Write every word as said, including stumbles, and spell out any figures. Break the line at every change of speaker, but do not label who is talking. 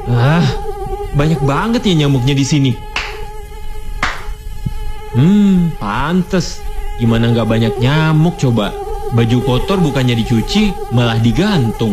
Ah, banyak banget ya nyamuknya di sini. Hmm, pantes. Gimana nggak banyak nyamuk coba? Baju kotor bukannya dicuci, malah digantung.